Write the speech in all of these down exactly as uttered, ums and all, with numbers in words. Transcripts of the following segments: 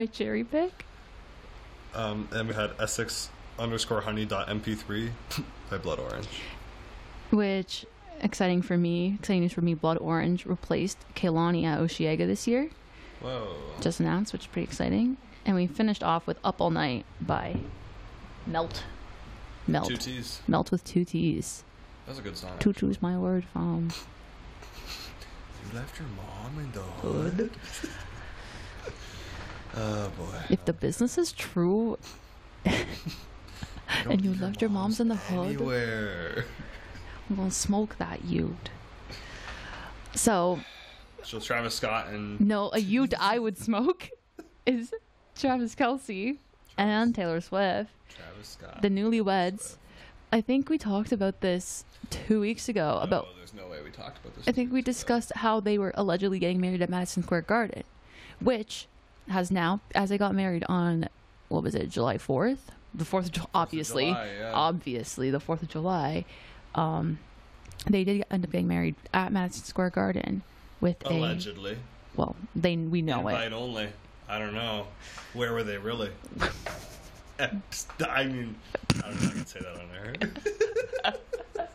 My cherry pick. Um, and we had Essex underscore honey dot M P three by Blood Orange. Which, exciting for me, exciting news for me, Blood Orange replaced Kehlani at Osheaga this year. Whoa. Just announced, which is pretty exciting. And we finished off with Up All Night by Melt. Melt. Two T's. Melt with two T's. That's a good song. To choose my word from. You left your mom in the hood? Oh boy. If the business is true and you left your mom's in the hood, anywhere. I'm gonna smoke that ute. So, So Travis Scott and no, a ute I would smoke is Travis Kelce and Taylor Swift, Travis Scott. the newlyweds. Swift. I think we talked about this two weeks ago. No, about there's no way we talked about this. I think two we weeks ago. discussed how they were allegedly getting married at Madison Square Garden, which has now, as they got married on, what was it, July fourth? The fourth of July, obviously. July, yeah. Obviously, the fourth of July. Um, they did end up getting married at Madison Square Garden with Allegedly. a... Well, they we know Invite it. only. I don't know. Where were they really? I mean, I don't know if I can say that on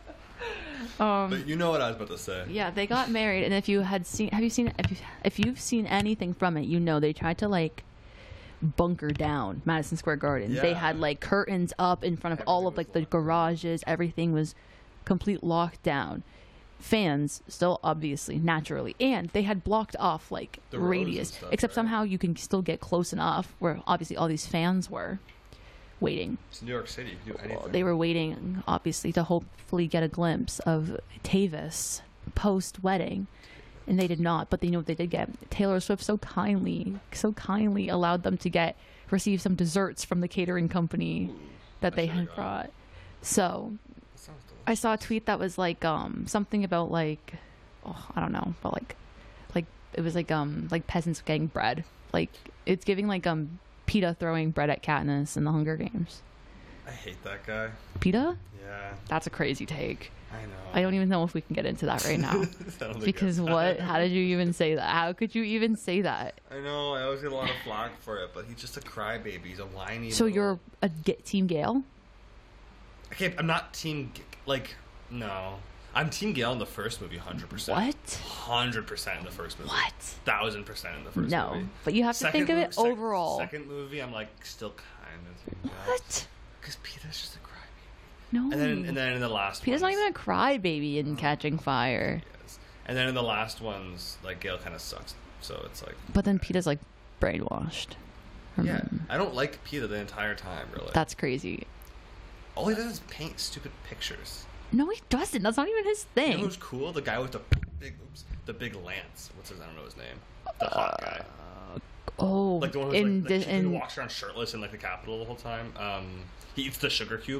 air. Um, But you know what I was about to say. yeah, they got married, and if you had seen... Have you seen... If, you, if you've seen anything from it, you know they tried to, like, bunker down Madison Square Garden. They Yeah. had, like, curtains up in front of Everything all of, was like, the locked down. garages. Everything was complete lockdown. Fans still, obviously, naturally. And they had blocked off, like, The rows and radius. stuff, Except right? somehow you can still get close enough where, obviously, all these fans were waiting. It's New York City. You can do anything. They were waiting, obviously, to hopefully get a glimpse of Tavis post-wedding. And they did not, but they know what they did get. Taylor Swift so kindly, so kindly allowed them to get, receive some desserts from the catering company that I they should've had gone. brought. So, That sounds delicious. I saw a tweet that was like, um, something about like, oh, I don't know, but like, like, it was like, um, like peasants getting bread. Like, it's giving like, um, PETA throwing bread at Katniss in the Hunger Games. I hate that guy. PETA? Yeah, That's a crazy take. I know. I don't even know if we can get into that right now. I don't think Because I- what? How did you even say that? How could you even say that? I know. I always get a lot of flack for it, but he's just a crybaby. He's a whiny. So little- you're a G- Team Gale? Okay, I'm not team. G- Like, no. I'm Team Gale in the first movie, hundred percent. What? Hundred percent in the first movie. What? Thousand percent in the first No, movie. but you have to Second think of mo- it sec- overall. Second movie, I'm like still kind of Team Gale. What? Because Peter's just a crybaby. No. And then, and then in the last. Peter's not ones- even a crybaby in Catching Fire. He is. And then in the last ones, like Gale kind of sucks. So it's like. But then Peter's like brainwashed. Yeah, Hmm. I don't like Peter the entire time. Really. That's crazy. All he does is paint stupid pictures. No, he doesn't. That's not even his You know thing. who's cool? The guy with the big, oops, the big lance. What's his? I don't know his name. The hot guy. Oh, Like the one who's in like, the, like, he in walks around shirtless in like the Capitol the whole time. Um, he eats the sugar cube.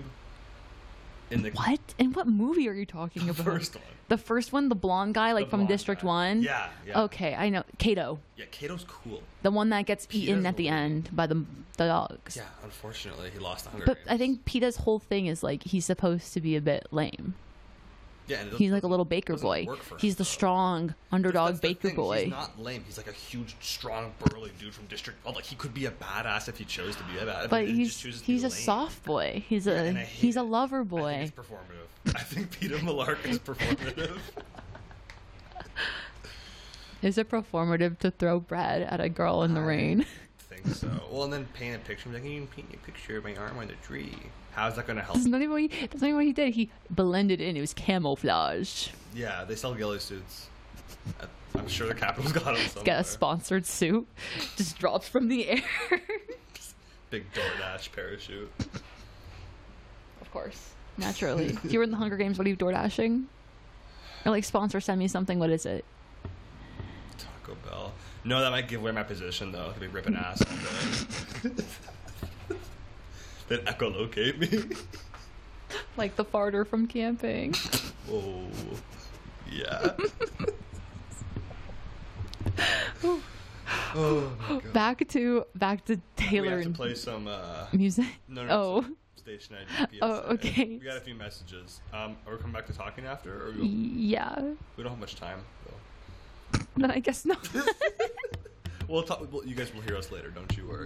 In the what? In what movie are you talking The about? first one. The first one, the blonde guy, like The from blonde District guy. One. Yeah, yeah. Okay, I know. Kato, Yeah, Kato's cool. the one that gets Peter's eaten at the lame. end by the the dogs. Yeah, unfortunately, he lost the Hunger But Games. I think Peter's whole thing is like he's supposed to be a bit lame. yeah, and it He's like a doesn't- little baker doesn't boy. work for him, He's the though. strong underdog That's the baker thing, boy. He's not lame. He's like a huge, strong, burly dude from District. Oh, like he could be a badass if he chose to be a badass. But he he's just chooses to he's be a lame. soft boy. He's Yeah, a and I hate he's a it. lover I think boy. it's performative. I think Peter Millark is performative. Is it performative to throw bread at a girl in the I rain? think so. Well, and then paint a picture. Like, you can paint a picture of my arm on the tree. How's that going to help? That's not even what he, that's not even what he did. He blended in. It was camouflage. Yeah, they sell ghillie suits. I- I'm sure the Capitol's got them somewhere. Get a sponsored suit. Just drops from the air. Big DoorDash parachute. Of course. Naturally. If you were in the Hunger Games, what are you door dashing? Or like sponsor send me something. What is it? Taco Bell. No, that might give away my position though. Could be ripping ass all day. Then echolocate me. Like the farter from camping. Oh, yeah. oh my god. Back to back to We Taylor have to and play some uh, music. no, no, Oh. some Station I D P S A. Oh, okay. We got a few messages. Um, are we coming back to talking after, or we don't, Yeah. we don't have much time though? Then I guess not. we'll talk. Well, you guys will hear us later. Don't you worry.